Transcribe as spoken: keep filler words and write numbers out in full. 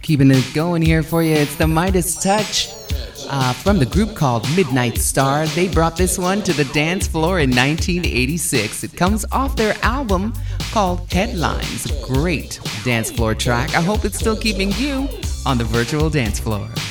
Keeping it going here for you, it's the Midas Touch uh, from the group called Midnight Star. They brought this one to the dance floor in nineteen eighty-six. It comes off their album called Headlines. A great dance floor track. I hope it's still keeping you on the virtual dance floor.